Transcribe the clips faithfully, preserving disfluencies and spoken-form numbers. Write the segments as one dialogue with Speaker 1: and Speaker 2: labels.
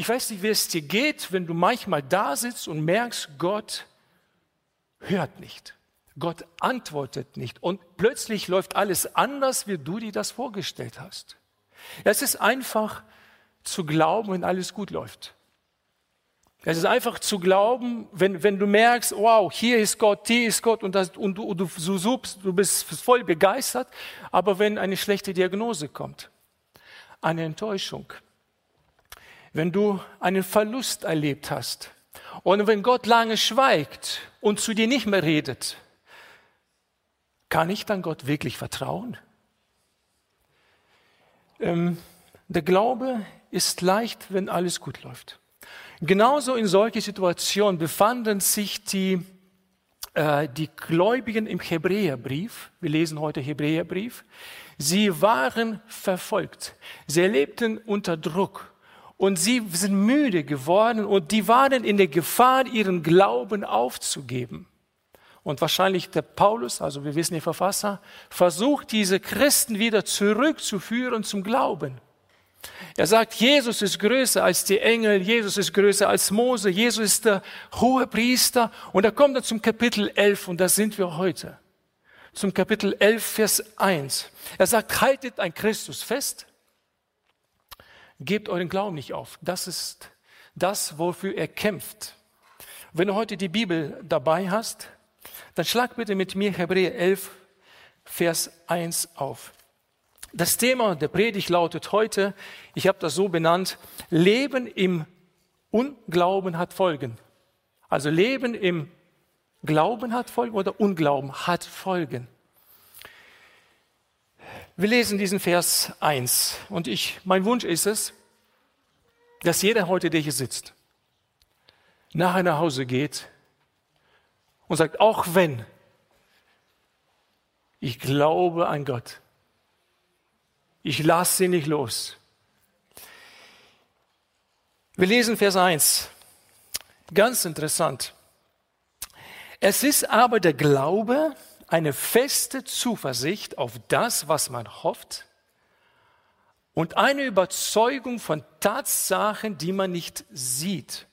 Speaker 1: Ich weiß nicht, wie es dir geht, wenn du manchmal da sitzt und merkst, Gott hört nicht. Gott antwortet nicht. Und plötzlich läuft alles anders, wie du dir das vorgestellt hast. Es ist einfach zu glauben, wenn alles gut läuft. Es ist einfach zu glauben, wenn, wenn du merkst, wow, hier ist Gott, hier ist Gott und, das, und, du, und du, du, du bist voll begeistert. Aber wenn eine schlechte Diagnose kommt, eine Enttäuschung, wenn du einen Verlust erlebt hast und wenn Gott lange schweigt und zu dir nicht mehr redet, kann ich dann Gott wirklich vertrauen? Ähm, der Glaube ist leicht, wenn alles gut läuft. Genauso in solchen Situationen befanden sich die, äh, die Gläubigen im Hebräerbrief. Wir lesen heute Hebräerbrief. Sie waren verfolgt. Sie erlebten unter Druck. Und sie sind müde geworden und die waren in der Gefahr, ihren Glauben aufzugeben. Und wahrscheinlich der Paulus, also wir wissen, der Verfasser, versucht, diese Christen wieder zurückzuführen zum Glauben. Er sagt, Jesus ist größer als die Engel, Jesus ist größer als Mose, Jesus ist der hohe Priester. Und er kommt dann zum Kapitel elf und da sind wir heute. Zum Kapitel elf, Vers eins. Er sagt, haltet an Christus fest, gebt euren Glauben nicht auf. Das ist das, wofür er kämpft. Wenn du heute die Bibel dabei hast, dann schlag bitte mit mir Hebräer elf, Vers eins auf. Das Thema der Predigt lautet heute, ich habe das so benannt, Leben im Unglauben hat Folgen. Also Leben im Glauben hat Folgen oder Unglauben hat Folgen. Wir lesen diesen Vers eins und ich, mein Wunsch ist es, dass jeder heute, der hier sitzt, nachher nach Hause geht und sagt, auch wenn, ich glaube an Gott. Ich lasse sie nicht los. Wir lesen Vers eins. Ganz interessant. Es ist aber der Glaube eine feste Zuversicht auf das, was man hofft, und eine Überzeugung von Tatsachen, die man nicht sieht.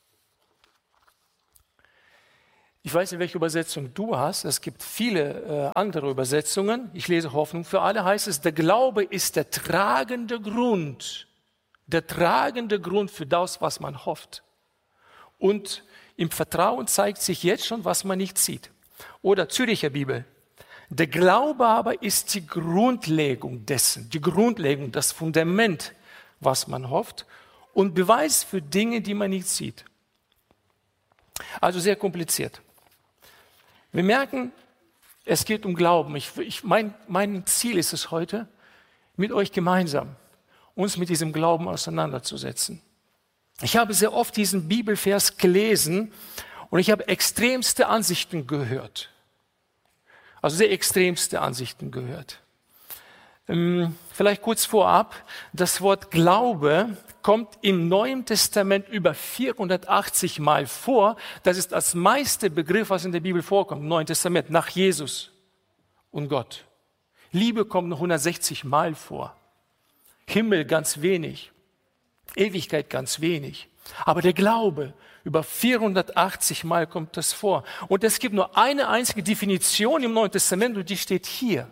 Speaker 1: Ich weiß nicht, welche Übersetzung du hast. Es gibt viele äh, andere Übersetzungen. Ich lese Hoffnung für alle. Heißt es, der Glaube ist der tragende Grund, der tragende Grund für das, was man hofft. Und im Vertrauen zeigt sich jetzt schon, was man nicht sieht. Oder Züricher Bibel. Der Glaube aber ist die Grundlegung dessen, die Grundlegung, das Fundament, was man hofft und Beweis für Dinge, die man nicht sieht. Also sehr kompliziert. Wir merken, es geht um Glauben. Ich, ich, mein, mein Ziel ist es heute, mit euch gemeinsam uns mit diesem Glauben auseinanderzusetzen. Ich habe sehr oft diesen Bibelvers gelesen und ich habe extremste Ansichten gehört. Also sehr extremste Ansichten gehört. Ähm, vielleicht kurz vorab, das Wort Glaube kommt im Neuen Testament über vierhundertachtzig Mal vor. Das ist das meiste Begriff, was in der Bibel vorkommt, im Neuen Testament, nach Jesus und Gott. Liebe kommt noch hundertsechzig Mal vor. Himmel ganz wenig. Ewigkeit ganz wenig. Aber der Glaube, über vierhundertachtzig Mal kommt das vor. Und es gibt nur eine einzige Definition im Neuen Testament und die steht hier.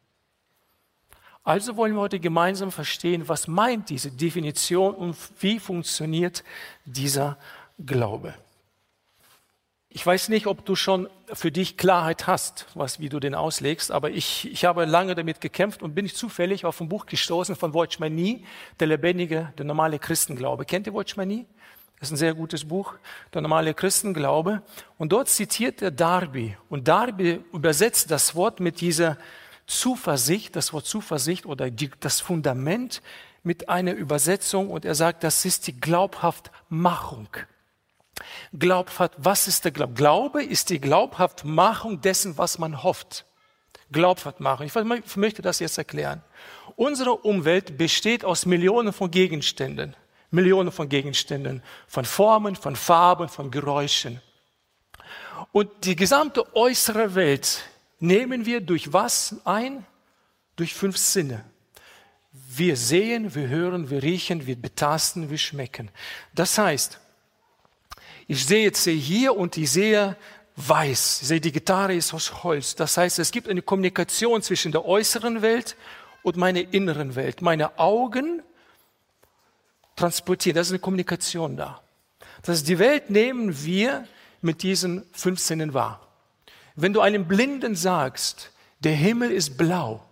Speaker 1: Also wollen wir heute gemeinsam verstehen, was meint diese Definition und wie funktioniert dieser Glaube. Ich weiß nicht, ob du schon für dich Klarheit hast, was, wie du den auslegst, aber ich, ich habe lange damit gekämpft und bin zufällig auf ein Buch gestoßen von Watchman Nee, der lebendige, der normale Christenglaube. Kennt ihr Watchman Nee? Das ist ein sehr gutes Buch, der normale Christenglaube. Und dort zitiert er Darby. Und Darby übersetzt das Wort mit dieser Zuversicht, das Wort Zuversicht oder die, das Fundament mit einer Übersetzung. Und er sagt, das ist die Glaubhaftmachung. Glaubhaft, was ist der Glaube? Glaube ist die Glaubhaftmachung dessen, was man hofft. Glaubhaftmachung. Ich möchte das jetzt erklären. Unsere Umwelt besteht aus Millionen von Gegenständen. Millionen von Gegenständen, von Formen, von Farben, von Geräuschen. Und die gesamte äußere Welt nehmen wir durch was ein? Durch fünf Sinne. Wir sehen, wir hören, wir riechen, wir betasten, wir schmecken. Das heißt, ich sehe jetzt hier und ich sehe weiß. Ich sehe, die Gitarre ist aus Holz. Das heißt, es gibt eine Kommunikation zwischen der äußeren Welt und meiner inneren Welt. Meine Augen transportieren, das ist eine Kommunikation da. Das heißt, die Welt nehmen wir mit diesen fünf Sinnen wahr. Wenn du einem Blinden sagst, der Himmel ist blau,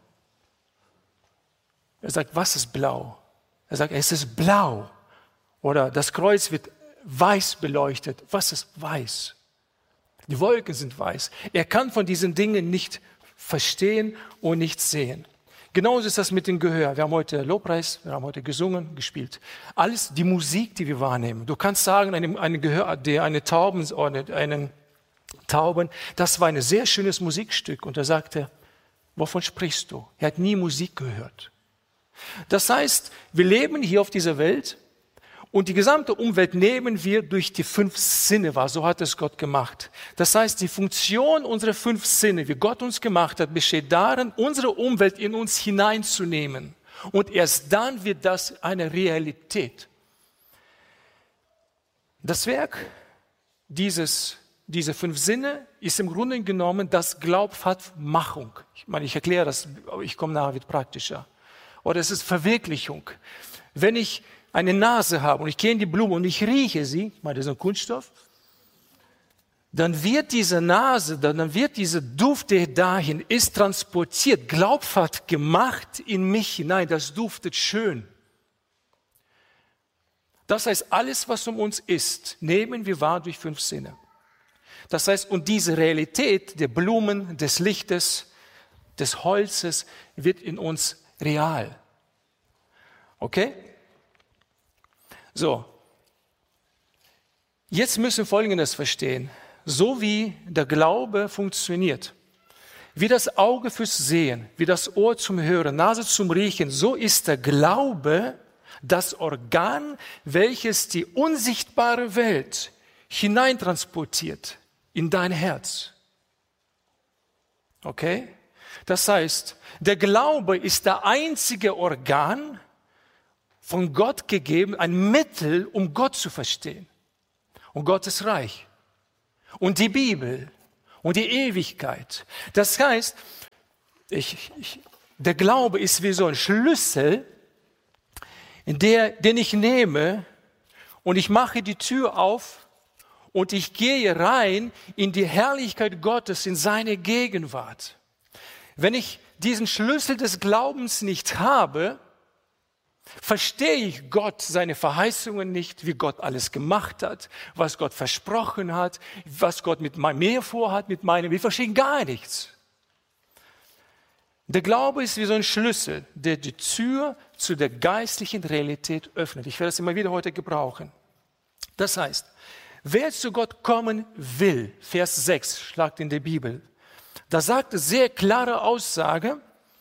Speaker 1: er sagt, was ist blau? Er sagt, es ist blau. Oder das Kreuz wird weiß beleuchtet. Was ist weiß? Die Wolken sind weiß. Er kann von diesen Dingen nicht verstehen und nicht sehen. Genauso ist das mit dem Gehör. Wir haben heute Lobpreis, wir haben heute gesungen, gespielt. Alles die Musik, die wir wahrnehmen. Du kannst sagen, einem, einem Gehör, der eine Tauben, oder einen Tauben, das war ein sehr schönes Musikstück. Und er sagte, wovon sprichst du? Er hat nie Musik gehört. Das heißt, wir leben hier auf dieser Welt und die gesamte Umwelt nehmen wir durch die fünf Sinne wahr. So hat es Gott gemacht. Das heißt, die Funktion unserer fünf Sinne, wie Gott uns gemacht hat, besteht darin, unsere Umwelt in uns hineinzunehmen. Und erst dann wird das eine Realität. Das Werk dieses, dieser fünf Sinne ist im Grunde genommen das Glaubhaftmachung. Ich meine, ich erkläre das, aber ich komme nachher, wird praktischer. Oder es ist Verwirklichung. Wenn ich eine Nase habe und ich gehe in die Blume und ich rieche sie, ich meine, das ist ein Kunststoff, dann wird diese Nase, dann wird dieser Duft, der dahin ist, transportiert, glaubhaft gemacht in mich hinein. Das duftet schön. Das heißt, alles, was um uns ist, nehmen wir wahr durch fünf Sinne. Das heißt, und diese Realität der Blumen, des Lichtes, des Holzes wird in uns real. Okay? So. Jetzt müssen wir Folgendes verstehen. So wie der Glaube funktioniert, wie das Auge fürs Sehen, wie das Ohr zum Hören, Nase zum Riechen, so ist der Glaube das Organ, welches die unsichtbare Welt hineintransportiert in dein Herz. Okay? Das heißt, der Glaube ist der einzige Organ, von Gott gegeben, ein Mittel, um Gott zu verstehen. Und Gottes Reich. Und die Bibel. Und die Ewigkeit. Das heißt, ich, ich, der Glaube ist wie so ein Schlüssel, der, den ich nehme und ich mache die Tür auf und ich gehe rein in die Herrlichkeit Gottes, in seine Gegenwart. Wenn ich diesen Schlüssel des Glaubens nicht habe, verstehe ich Gott, seine Verheißungen nicht, wie Gott alles gemacht hat, was Gott versprochen hat, was Gott mit mir vorhat, mit meinem. Wir verstehen gar nichts. Der Glaube ist wie so ein Schlüssel, der die Tür zu der geistlichen Realität öffnet. Ich werde es immer wieder heute gebrauchen. Das heißt, wer zu Gott kommen will, Vers sechs, schlagt in der Bibel, da sagt es sehr klare Aussage,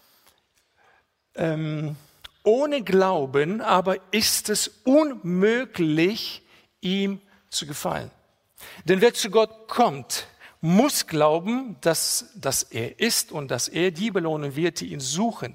Speaker 1: ähm, ohne Glauben aber ist es unmöglich, ihm zu gefallen. Denn wer zu Gott kommt, muss glauben, dass, dass er ist und dass er die belohnen wird, die ihn suchen.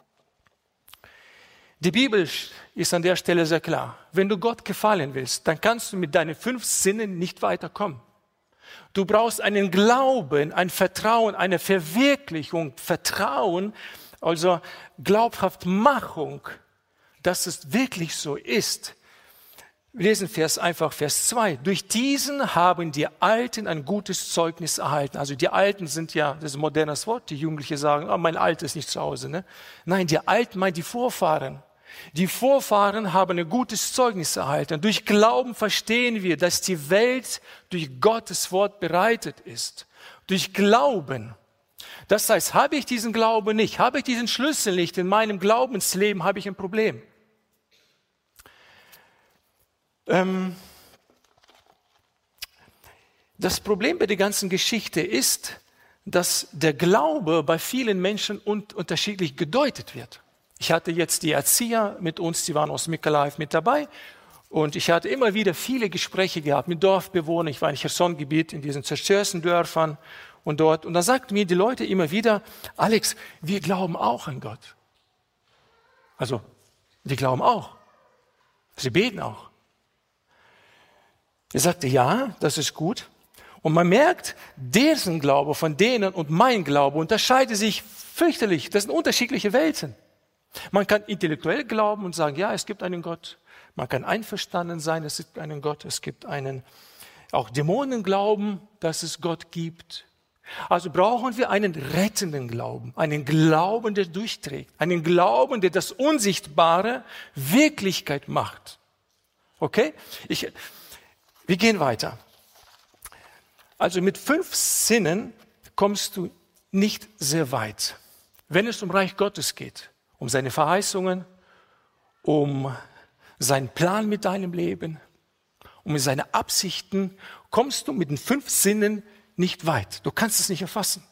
Speaker 1: Die Bibel ist an der Stelle sehr klar. Wenn du Gott gefallen willst, dann kannst du mit deinen fünf Sinnen nicht weiterkommen. Du brauchst einen Glauben, ein Vertrauen, eine Verwirklichung, Vertrauen, also Glaubhaftmachung, dass es wirklich so ist. Wir lesen Vers, einfach Vers zwei. Durch diesen haben die Alten ein gutes Zeugnis erhalten. Also die Alten sind ja, das ist ein modernes Wort, die Jugendlichen sagen, oh, mein Alter ist nicht zu Hause. Ne? Nein, die Alten meint die Vorfahren. Die Vorfahren haben ein gutes Zeugnis erhalten. Durch Glauben verstehen wir, dass die Welt durch Gottes Wort bereitet ist. Durch Glauben. Das heißt, habe ich diesen Glauben nicht, habe ich diesen Schlüssel nicht in meinem Glaubensleben, habe ich ein Problem. Ähm, das Problem bei der ganzen Geschichte ist, dass der Glaube bei vielen Menschen un- unterschiedlich gedeutet wird. Ich hatte jetzt die Erzieher mit uns, die waren aus Mykolaiv mit dabei und ich hatte immer wieder viele Gespräche gehabt mit Dorfbewohnern. Ich war in Cherson-Gebiet, in diesen zerstörten Dörfern und dort. Und da sagten mir die Leute immer wieder, Alex, wir glauben auch an Gott. Also, die glauben auch. Sie beten auch. Er sagte, ja, das ist gut. Und man merkt, deren Glaube von denen und mein Glaube unterscheidet sich fürchterlich. Das sind unterschiedliche Welten. Man kann intellektuell glauben und sagen, ja, es gibt einen Gott. Man kann einverstanden sein, es gibt einen Gott. Es gibt einen, auch Dämonen glauben, dass es Gott gibt. Also brauchen wir einen rettenden Glauben, einen Glauben, der durchträgt, einen Glauben, der das Unsichtbare Wirklichkeit macht. Okay? Ich, wir gehen weiter. Also mit fünf Sinnen kommst du nicht sehr weit, wenn es um Reich Gottes geht, um seine Verheißungen, um seinen Plan mit deinem Leben, um seine Absichten, kommst du mit den fünf Sinnen nicht weit. Du kannst es nicht erfassen.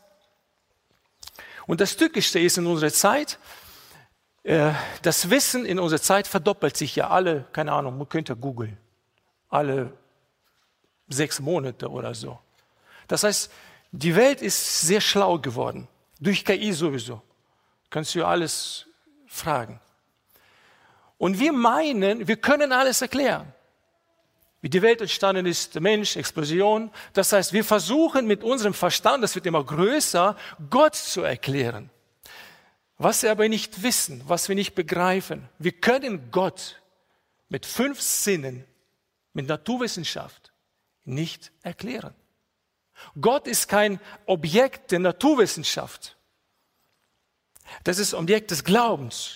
Speaker 1: Und das Tückischste ist in unserer Zeit, äh, das Wissen in unserer Zeit verdoppelt sich ja alle, keine Ahnung, man könnte googeln, alle sechs Monate oder so. Das heißt, die Welt ist sehr schlau geworden, durch K I sowieso. Kannst du alles fragen. Und wir meinen, wir können alles erklären. Wie die Welt entstanden ist, der Mensch, Explosion. Das heißt, wir versuchen mit unserem Verstand, das wird immer größer, Gott zu erklären. Was wir aber nicht wissen, was wir nicht begreifen. Wir können Gott mit fünf Sinnen, mit Naturwissenschaft nicht erklären. Gott ist kein Objekt der Naturwissenschaft. Das ist Objekt des Glaubens.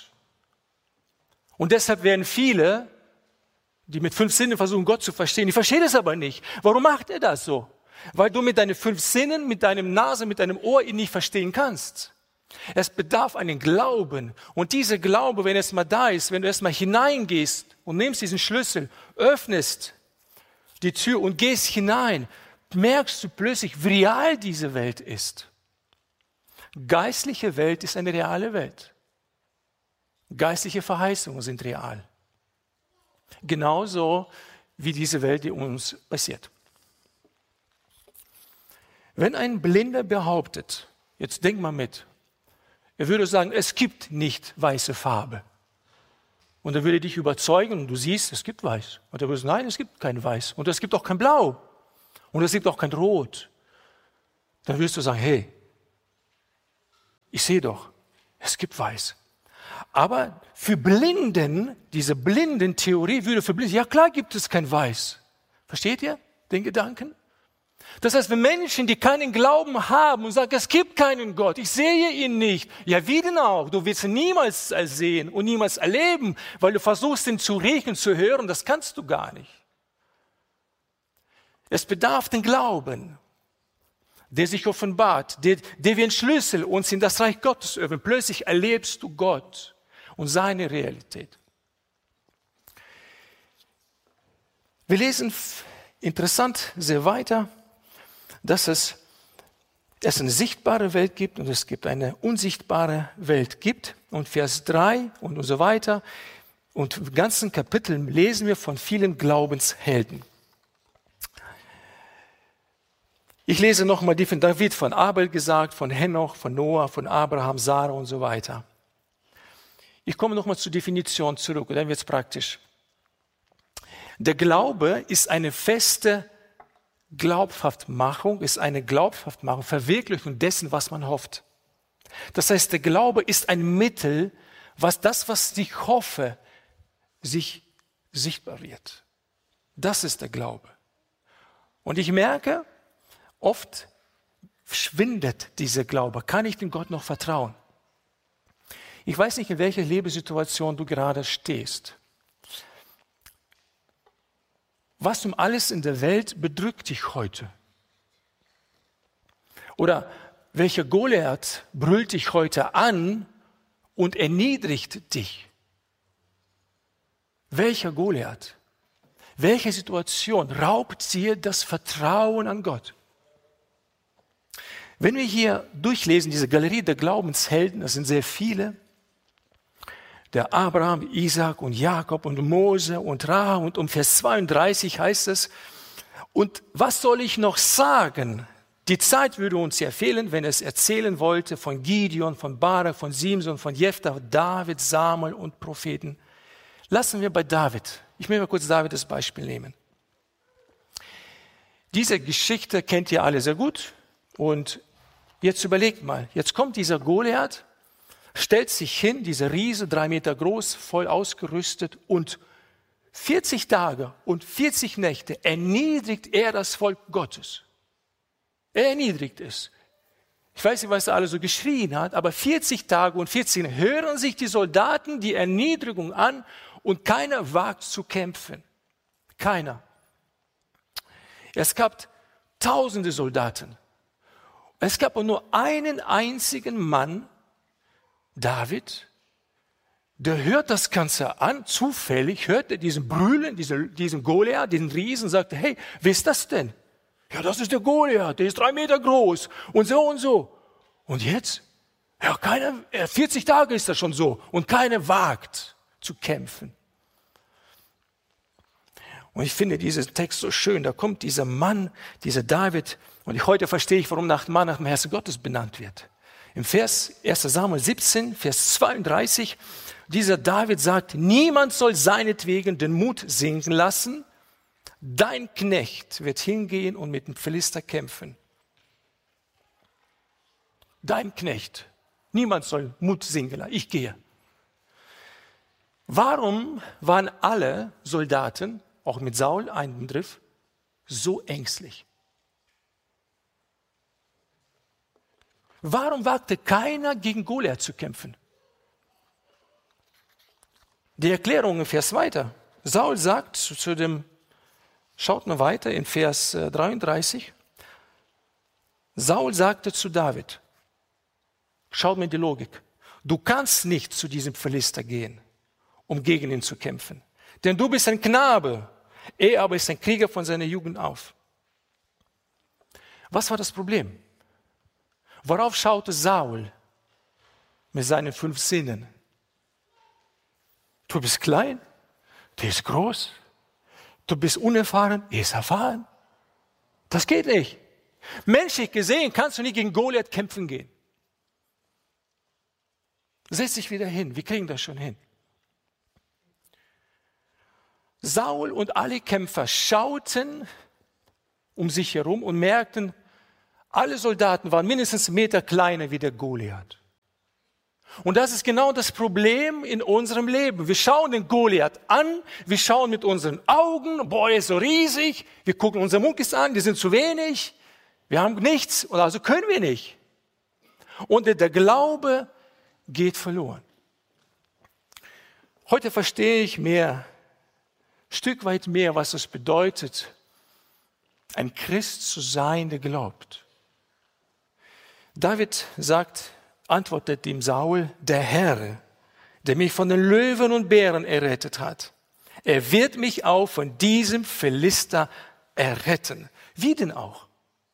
Speaker 1: Und deshalb werden viele, die mit fünf Sinnen versuchen, Gott zu verstehen, die verstehen es aber nicht. Warum macht er das so? Weil du mit deinen fünf Sinnen, mit deinem Nase, mit deinem Ohr ihn nicht verstehen kannst. Es bedarf einen Glauben. Und dieser Glaube, wenn er erstmal da ist, wenn du erstmal hineingehst und nimmst diesen Schlüssel, öffnest die Tür und gehst hinein, merkst du plötzlich, wie real diese Welt ist. Geistliche Welt ist eine reale Welt. Geistliche Verheißungen sind real. Genauso wie diese Welt, die uns passiert. Wenn ein Blinder behauptet, jetzt denk mal mit, er würde sagen, es gibt nicht weiße Farbe. Und er würde dich überzeugen und du siehst, es gibt weiß. Und er würde sagen, nein, es gibt kein Weiß. Und es gibt auch kein Blau. Und es gibt auch kein Rot. Dann wirst du sagen, hey, ich sehe doch, es gibt Weiß. Aber für Blinden, diese Blindentheorie würde für Blinde, ja klar gibt es kein Weiß. Versteht ihr den Gedanken? Das heißt, wenn Menschen, die keinen Glauben haben und sagen, es gibt keinen Gott, ich sehe ihn nicht. Ja, wie denn auch? Du wirst ihn niemals sehen und niemals erleben, weil du versuchst, ihn zu riechen, zu hören, das kannst du gar nicht. Es bedarf den Glauben, der sich offenbart, der, der wie ein Schlüssel uns in das Reich Gottes öffnet. Plötzlich erlebst du Gott und seine Realität. Wir lesen interessant sehr weiter, dass es, es eine sichtbare Welt gibt und es gibt eine unsichtbare Welt gibt. Und Vers drei und so weiter. Und im ganzen Kapitel lesen wir von vielen Glaubenshelden. Ich lese nochmal die von David, von Abel gesagt, von Henoch, von Noah, von Abraham, Sarah und so weiter. Ich komme nochmal zur Definition zurück, dann wird es praktisch. Der Glaube ist eine feste Glaubhaftmachung, ist eine Glaubhaftmachung, Verwirklichung dessen, was man hofft. Das heißt, der Glaube ist ein Mittel, was das, was ich hoffe, sich sichtbar wird. Das ist der Glaube. Und ich merke, oft schwindet dieser Glaube. Kann ich dem Gott noch vertrauen? Ich weiß nicht, in welcher Lebenssituation du gerade stehst. Was um alles in der Welt bedrückt dich heute? Oder welcher Goliath brüllt dich heute an und erniedrigt dich? Welcher Goliath? Welche Situation raubt dir das Vertrauen an Gott? Wenn wir hier durchlesen, diese Galerie der Glaubenshelden, das sind sehr viele, der Abraham, Isaac und Jakob und Mose und Rahab, und um Vers zweiunddreißig heißt es, und was soll ich noch sagen? Die Zeit würde uns ja fehlen, wenn es erzählen wollte von Gideon, von Barak, von Simson, von Jephthah, David, Samuel und Propheten. Lassen wir bei David, ich möchte mal kurz David als Beispiel nehmen. Diese Geschichte kennt ihr alle sehr gut und jetzt überlegt mal, jetzt kommt dieser Goliath, stellt sich hin, dieser Riese, drei Meter groß, voll ausgerüstet und vierzig Tage und vierzig Nächte erniedrigt er das Volk Gottes. Er erniedrigt es. Ich weiß nicht, was er alle so geschrien hat, aber vierzig Tage und vierzig Nächte hören sich die Soldaten die Erniedrigung an und keiner wagt zu kämpfen. Keiner. Es gab tausende Soldaten. Es gab nur einen einzigen Mann, David, der hört das Ganze an, zufällig hört er diesen Brüllen, diesen, diesen Goliath, diesen Riesen, sagt, hey, wer ist das denn? Ja, das ist der Goliath, der ist drei Meter groß und so und so. Und jetzt? Ja, keiner, vierzig Tage ist das schon so und keiner wagt zu kämpfen. Und ich finde diesen Text so schön, da kommt dieser Mann, dieser David, und ich, heute verstehe ich, warum nach Mann nach dem Herzen Gottes benannt wird. Im Vers erster Samuel siebzehn, Vers zweiunddreißig, dieser David sagt, niemand soll seinetwegen den Mut sinken lassen, dein Knecht wird hingehen und mit dem Philister kämpfen. Dein Knecht, niemand soll Mut sinken lassen, ich gehe. Warum waren alle Soldaten, auch mit Saul ein Begriff, so ängstlich? Warum wagte keiner gegen Goliath zu kämpfen? Die Erklärung im Vers weiter. Saul sagt zu dem, schaut mal weiter in Vers dreiunddreißig. Saul sagte zu David, schaut mir die Logik, du kannst nicht zu diesem Philister gehen, um gegen ihn zu kämpfen. Denn du bist ein Knabe, er aber ist ein Krieger von seiner Jugend auf. Was war das Problem? Worauf schaute Saul mit seinen fünf Sinnen? Du bist klein, der ist groß. Du bist unerfahren, er ist erfahren. Das geht nicht. Menschlich gesehen kannst du nicht gegen Goliath kämpfen gehen. Setz dich wieder hin, wir kriegen das schon hin. Saul und alle Kämpfer schauten um sich herum und merkten, alle Soldaten waren mindestens einen Meter kleiner wie der Goliath. Und das ist genau das Problem in unserem Leben. Wir schauen den Goliath an, wir schauen mit unseren Augen, boah, er ist so riesig, wir gucken unsere Muckis an, die sind zu wenig, wir haben nichts und also können wir nicht. Und der Glaube geht verloren. Heute verstehe ich mehr, ein Stück weit mehr, was es bedeutet, ein Christ zu sein, der glaubt. David sagt, antwortet ihm Saul, der Herr, der mich von den Löwen und Bären errettet hat. Er wird mich auch von diesem Philister erretten. Wie denn auch?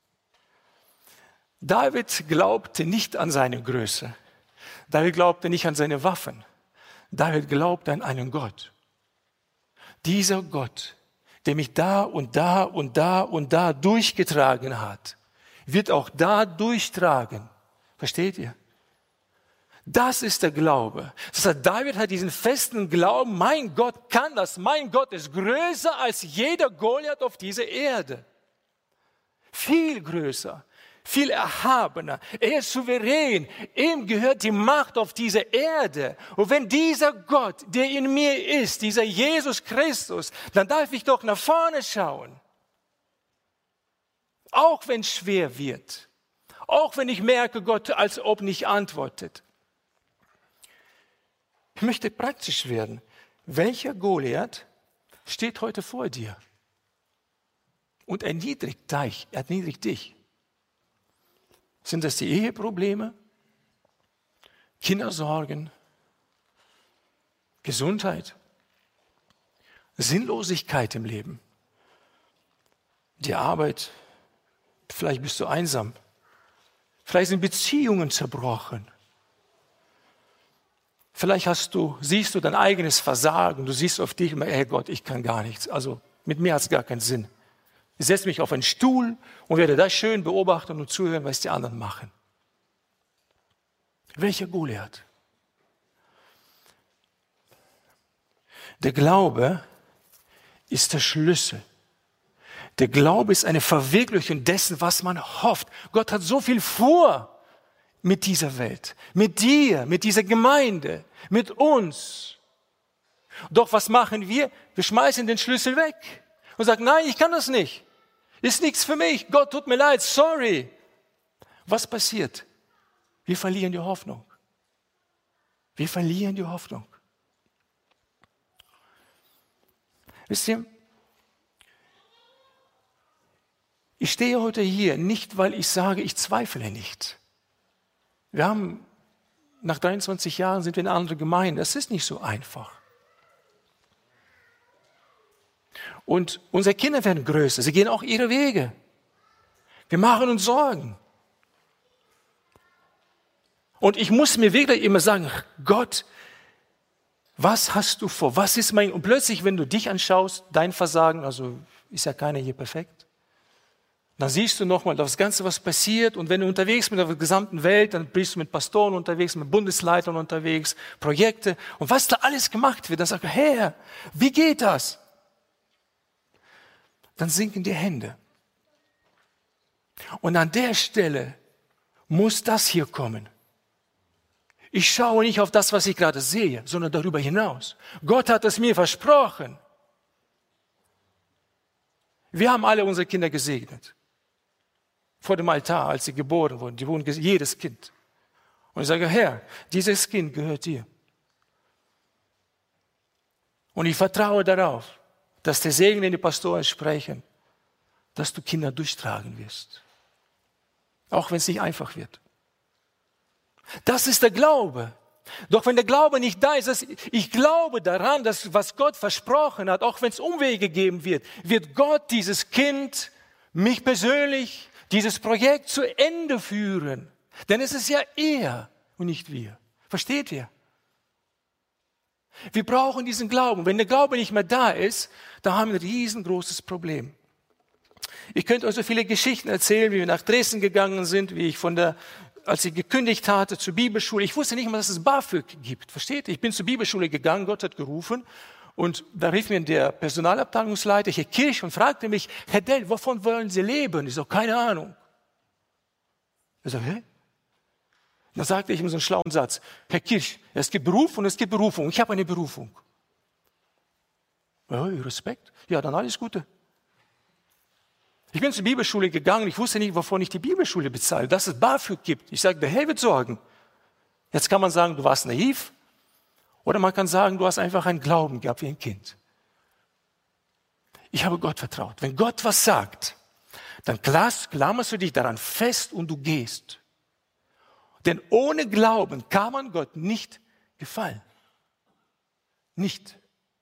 Speaker 1: David glaubte nicht an seine Größe. David glaubte nicht an seine Waffen. David glaubte an einen Gott. Dieser Gott, der mich da und da und da und da durchgetragen hat, wird auch da durchtragen. Versteht ihr? Das ist der Glaube. Das heißt, David hat diesen festen Glauben, mein Gott kann das, mein Gott ist größer als jeder Goliath auf dieser Erde. Viel größer, viel erhabener. Er ist souverän, ihm gehört die Macht auf dieser Erde. Und wenn dieser Gott, der in mir ist, dieser Jesus Christus, dann darf ich doch nach vorne schauen. Auch wenn es schwer wird. Auch wenn ich merke, Gott als ob nicht antwortet. Ich möchte praktisch werden. Welcher Goliath steht heute vor dir und erniedrigt dich? Erniedrigt dich? Sind das die Eheprobleme, Kindersorgen, Gesundheit, Sinnlosigkeit im Leben, die Arbeit? Vielleicht bist du einsam. Vielleicht sind Beziehungen zerbrochen. Vielleicht hast du, siehst du dein eigenes Versagen. Du siehst auf dich immer, hey Gott, ich kann gar nichts. Also mit mir hat es gar keinen Sinn. Ich setze mich auf einen Stuhl und werde da schön beobachten und zuhören, was die anderen machen. Welcher Goliath? Der Glaube ist der Schlüssel. Der Glaube ist eine Verwirklichung dessen, was man hofft. Gott hat so viel vor mit dieser Welt, mit dir, mit dieser Gemeinde, mit uns. Doch was machen wir? Wir schmeißen den Schlüssel weg und sagen, nein, ich kann das nicht. Ist nichts für mich. Gott, tut mir leid, sorry. Was passiert? Wir verlieren die Hoffnung. Wir verlieren die Hoffnung. Wisst ihr, ich stehe heute hier nicht, weil ich sage, ich zweifle nicht. Wir haben, nach dreiundzwanzig Jahren sind wir in einer anderen Gemeinde. Es ist nicht so einfach. Und unsere Kinder werden größer. Sie gehen auch ihre Wege. Wir machen uns Sorgen. Und ich muss mir wirklich immer sagen, Gott, was hast du vor? Was ist mein... Und plötzlich, wenn du dich anschaust, dein Versagen, also ist ja keiner hier perfekt, dann siehst du nochmal das Ganze, was passiert. Und wenn du unterwegs bist mit der gesamten Welt, dann bist du mit Pastoren unterwegs, mit Bundesleitern unterwegs, Projekte. Und was da alles gemacht wird, dann sagst du, Herr, wie geht das? Dann sinken die Hände. Und an der Stelle muss das hier kommen. Ich schaue nicht auf das, was ich gerade sehe, sondern darüber hinaus. Gott hat es mir versprochen. Wir haben alle unsere Kinder gesegnet. Vor dem Altar, als sie geboren wurden. Die wurden gesegnet, jedes Kind. Und ich sage, Herr, dieses Kind gehört dir. Und ich vertraue darauf, dass der Segen, den die Pastoren sprechen, dass du Kinder durchtragen wirst. Auch wenn es nicht einfach wird. Das ist der Glaube. Doch wenn der Glaube nicht da ist, dass ich glaube daran, dass was Gott versprochen hat, auch wenn es Umwege geben wird, wird Gott dieses Kind, mich persönlich, dieses Projekt zu Ende führen. Denn es ist ja er und nicht wir. Versteht ihr? Wir brauchen diesen Glauben. Wenn der Glaube nicht mehr da ist, dann haben wir ein riesengroßes Problem. Ich könnte euch so viele Geschichten erzählen, wie wir nach Dresden gegangen sind, wie ich von der, als ich gekündigt hatte zur Bibelschule. Ich wusste nicht mal, dass es BAföG gibt. Versteht ihr? Ich bin zur Bibelschule gegangen, Gott hat gerufen. Und da rief mir der Personalabteilungsleiter, Herr Kirch, und fragte mich, Herr Dell, wovon wollen Sie leben? Ich so, keine Ahnung. Ich so, hä? Dann sagte ich ihm so einen schlauen Satz, Herr Kirch, es gibt Beruf und es gibt Berufung. Ich habe eine Berufung. Ja, Respekt. Ja, dann alles Gute. Ich bin zur Bibelschule gegangen, ich wusste nicht, wovon ich die Bibelschule bezahle, dass es BAföG gibt. Ich sagte, der Herr wird sorgen. Jetzt kann man sagen, du warst naiv, oder man kann sagen, du hast einfach einen Glauben gehabt wie ein Kind. Ich habe Gott vertraut. Wenn Gott was sagt, dann klammerst du dich daran fest und du gehst. Denn ohne Glauben kann man Gott nicht gefallen. Nicht.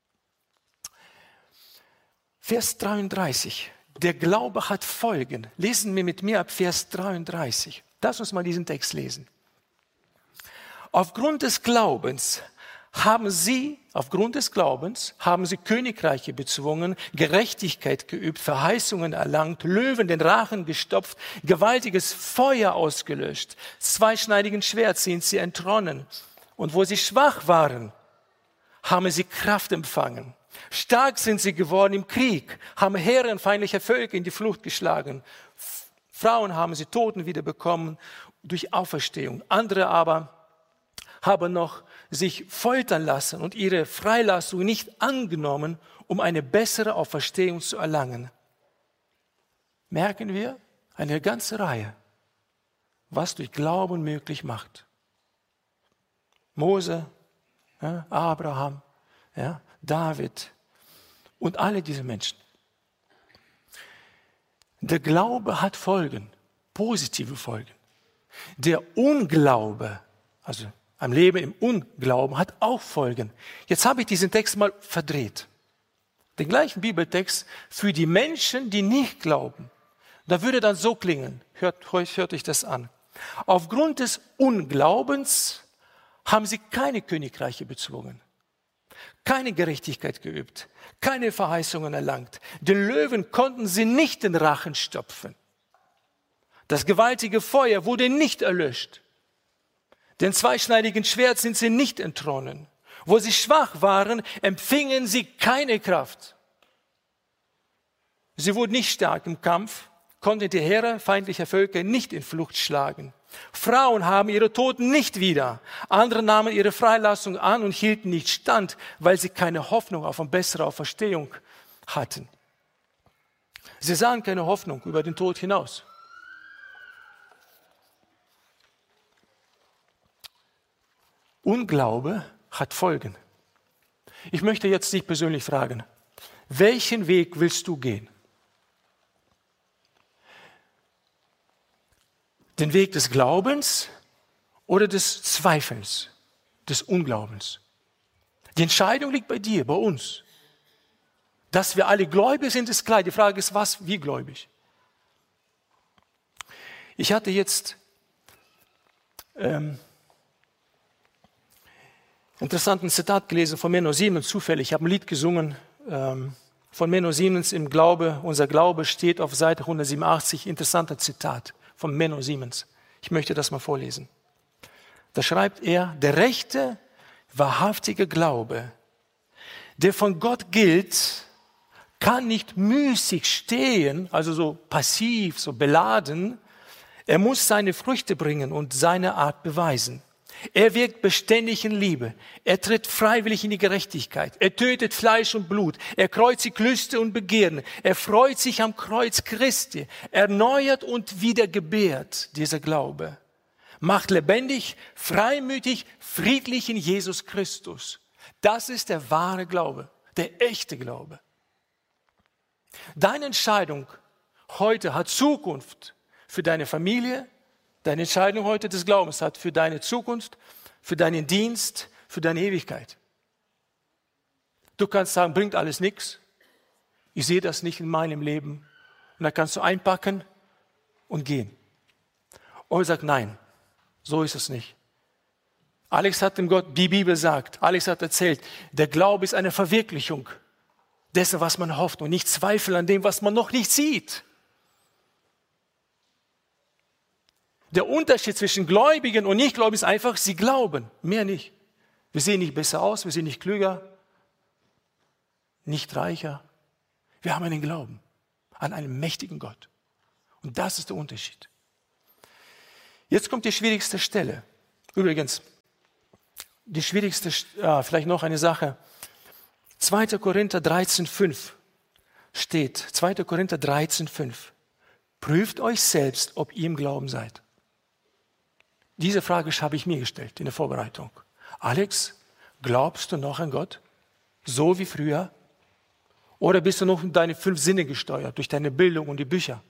Speaker 1: Vers dreiunddreißig. Der Glaube hat Folgen. Lesen wir mit mir ab Vers dreiunddreißig. Lass uns mal diesen Text lesen. Aufgrund des Glaubens haben sie, aufgrund des Glaubens, haben sie Königreiche bezwungen, Gerechtigkeit geübt, Verheißungen erlangt, Löwen den Rachen gestopft, gewaltiges Feuer ausgelöscht, zweischneidigen Schwert sind sie entronnen. Und wo sie schwach waren, haben sie Kraft empfangen. Stark sind sie geworden im Krieg, haben Heere feindlicher Völker in die Flucht geschlagen. Frauen haben sie Toten wiederbekommen durch Auferstehung. Andere aber haben noch sich foltern lassen und ihre Freilassung nicht angenommen, um eine bessere Auferstehung zu erlangen. Merken wir eine ganze Reihe, was durch Glauben möglich macht. Mose, ja, Abraham, ja, David und alle diese Menschen. Der Glaube hat Folgen, positive Folgen. Der Unglaube, also am Leben im Unglauben, hat auch Folgen. Jetzt habe ich diesen Text mal verdreht. Den gleichen Bibeltext für die Menschen, die nicht glauben. Da würde dann so klingen, hört, hört euch das an. Aufgrund des Unglaubens haben sie keine Königreiche bezwungen. keine Gerechtigkeit geübt, keine Verheißungen erlangt. Den Löwen konnten sie nicht den Rachen stopfen. Das gewaltige Feuer wurde nicht erlöscht. Den zweischneidigen Schwert sind sie nicht entronnen. Wo sie schwach waren, empfingen sie keine Kraft. Sie wurden nicht stark im Kampf, konnten die Heere feindlicher Völker nicht in Flucht schlagen. Frauen haben ihre Toten nicht wieder. Andere nahmen ihre Freilassung an und hielten nicht stand, weil sie keine Hoffnung auf eine bessere Auferstehung hatten. Sie sahen keine Hoffnung über den Tod hinaus. Unglaube hat Folgen. Ich möchte jetzt dich persönlich fragen, welchen Weg willst du gehen? Den Weg des Glaubens oder des Zweifelns, des Unglaubens? Die Entscheidung liegt bei dir, bei uns. Dass wir alle gläubig sind, ist klar. Die Frage ist, was, wie gläubig? Ich hatte jetzt ähm, interessanten Zitat gelesen von Menno Siemens, zufällig. Ich habe ein Lied gesungen ähm, von Menno Siemens im Glaube. Unser Glaube steht auf Seite hundertsiebenundachtzig. Interessanter Zitat von Menno Siemens. Ich möchte das mal vorlesen. Da schreibt er, der rechte, wahrhaftige Glaube, der von Gott gilt, kann nicht müßig stehen, also so passiv, so beladen. Er muss seine Früchte bringen und seine Art beweisen. Er wirkt beständig in Liebe. Er tritt freiwillig in die Gerechtigkeit. Er tötet Fleisch und Blut. Er kreuzigt Lüste und Begehren. Er freut sich am Kreuz Christi. Erneuert und wiedergebärt dieser Glaube. Macht lebendig, freimütig, friedlich in Jesus Christus. Das ist der wahre Glaube, der echte Glaube. Deine Entscheidung heute hat Zukunft für deine Familie. Deine Entscheidung heute des Glaubens hat für deine Zukunft, für deinen Dienst, für deine Ewigkeit. Du kannst sagen, bringt alles nichts. Ich sehe das nicht in meinem Leben. Und dann kannst du einpacken und gehen. Oder sag, nein, so ist es nicht. Alex hat dem Gott, die Bibel sagt, Alex hat erzählt, der Glaube ist eine Verwirklichung dessen, was man hofft und nicht Zweifel an dem, was man noch nicht sieht. Der Unterschied zwischen Gläubigen und Nichtgläubigen ist einfach, sie glauben, mehr nicht. Wir sehen nicht besser aus, wir sind nicht klüger, nicht reicher. Wir haben einen Glauben an einen mächtigen Gott. Und das ist der Unterschied. Jetzt kommt die schwierigste Stelle. Übrigens, die schwierigste, ah, vielleicht noch eine Sache. zweiter Korinther dreizehn fünf steht, zweiter Korinther dreizehn fünf. Prüft euch selbst, ob ihr im Glauben seid. Diese Frage habe ich mir gestellt in der Vorbereitung. Alex, glaubst du noch an Gott? So wie früher? Oder bist du noch in deine fünf Sinne gesteuert, durch deine Bildung und die Bücher?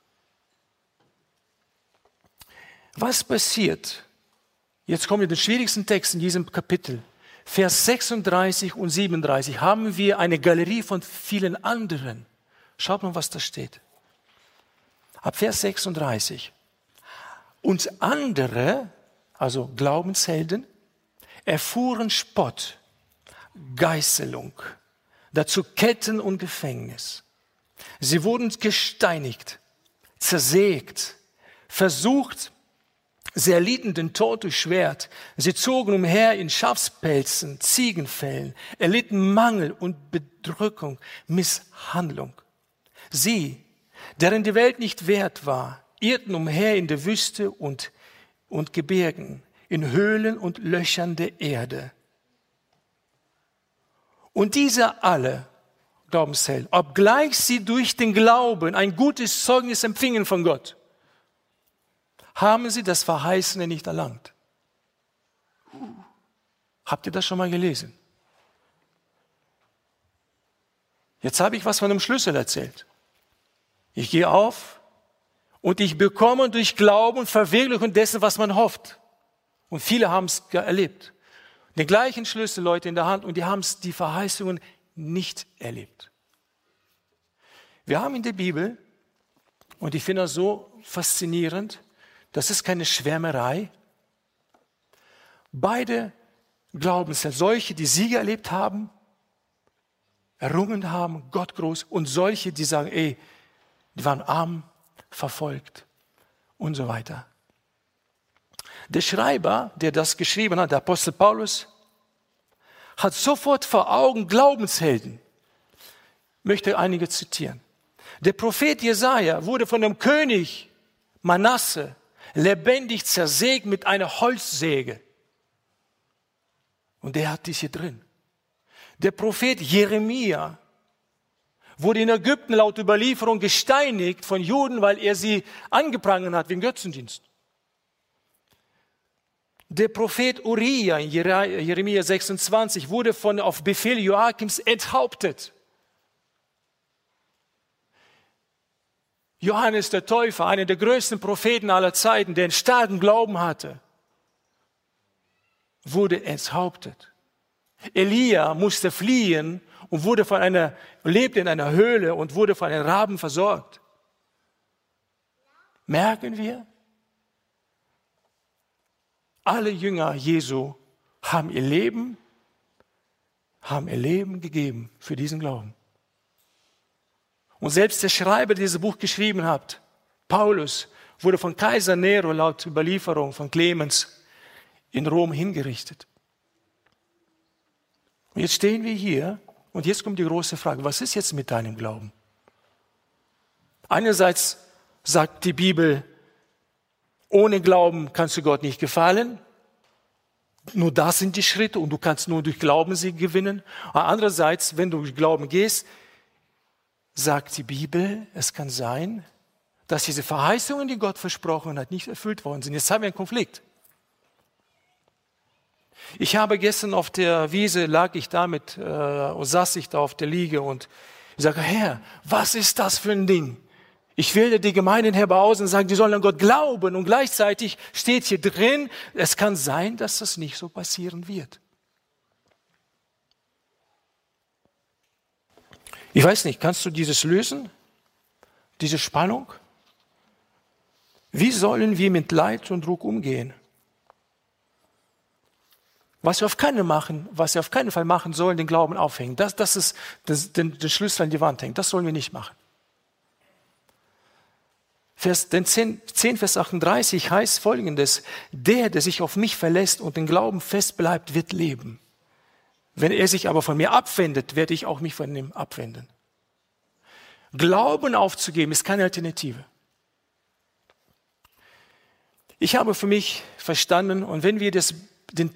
Speaker 1: Was passiert? Jetzt kommen wir den schwierigsten Text in diesem Kapitel. Vers sechsunddreißig und siebenunddreißig haben wir eine Galerie von vielen anderen. Schaut mal, was da steht. Ab Vers sechsunddreißig. Und andere, also Glaubenshelden, erfuhren Spott, Geißelung, dazu Ketten und Gefängnis. Sie wurden gesteinigt, zersägt, versucht, sie erlitten den Tod durch Schwert. Sie zogen umher in Schafspelzen, Ziegenfällen, erlitten Mangel und Bedrückung, Misshandlung. Sie, deren die Welt nicht wert war, irrten umher in der Wüste und, und Gebirgen, in Höhlen und Löchern der Erde. Und diese alle, Glaubenshelden, obgleich sie durch den Glauben ein gutes Zeugnis empfingen von Gott, haben sie das Verheißene nicht erlangt. Habt ihr das schon mal gelesen? Jetzt habe ich was von einem Schlüssel erzählt. Ich gehe auf und ich bekomme durch Glauben Verwirklichung dessen, was man hofft. Und viele haben es erlebt. Den gleichen Schlüssel, Leute, in der Hand, und die haben die Verheißungen nicht erlebt. Wir haben in der Bibel, und ich finde das so faszinierend, das ist keine Schwärmerei, beide Glaubensheld. Solche, die Siege erlebt haben, errungen haben, Gott groß, und solche, die sagen, ey, die waren arm, verfolgt und so weiter. Der Schreiber, der das geschrieben hat, der Apostel Paulus, hat sofort vor Augen Glaubenshelden. Ich möchte einige zitieren. Der Prophet Jesaja wurde von dem König Manasse lebendig zersägt mit einer Holzsäge. Und der hat dies hier drin. Der Prophet Jeremia wurde in Ägypten laut Überlieferung gesteinigt von Juden, weil er sie angeprangert hat wegen Götzendienst. Der Prophet Uriah in Jeremia sechsundzwanzig wurde von, auf Befehl Joachims enthauptet. Johannes der Täufer, einer der größten Propheten aller Zeiten, der einen starken Glauben hatte, wurde enthauptet. Elia musste fliehen und wurde von einer, lebte in einer Höhle und wurde von einem Raben versorgt. Merken wir? Alle Jünger Jesu haben ihr Leben, haben ihr Leben gegeben für diesen Glauben. Und selbst der Schreiber, der dieses Buch geschrieben hat, Paulus, wurde von Kaiser Nero laut Überlieferung von Clemens in Rom hingerichtet. Und jetzt stehen wir hier und jetzt kommt die große Frage, was ist jetzt mit deinem Glauben? Einerseits sagt die Bibel, ohne Glauben kannst du Gott nicht gefallen. Nur das sind die Schritte und du kannst nur durch Glauben sie gewinnen. Aber andererseits, wenn du durch Glauben gehst, sagt die Bibel, es kann sein, dass diese Verheißungen, die Gott versprochen hat, nicht erfüllt worden sind. Jetzt haben wir einen Konflikt. Ich habe gestern auf der Wiese, lag ich da mit, äh, saß ich da auf der Liege und ich sage, Herr, was ist das für ein Ding? Ich wähle die Gemeindeherber aus und sage, die sollen an Gott glauben. Und gleichzeitig steht hier drin, es kann sein, dass das nicht so passieren wird. Ich weiß nicht, kannst du dieses lösen? Diese Spannung? Wie sollen wir mit Leid und Druck umgehen? Was wir auf keinen, machen, was wir auf keinen Fall machen sollen, den Glauben aufhängen. Das, das ist das, den, den Schlüssel an die Wand hängen. Das sollen wir nicht machen. Vers, denn zehn, zehn, Vers achtunddreißig heißt Folgendes: Der, der sich auf mich verlässt und den Glauben fest bleibt, wird leben. Wenn er sich aber von mir abwendet, werde ich auch mich von ihm abwenden. Glauben aufzugeben ist keine Alternative. Ich habe für mich verstanden, und wenn wir das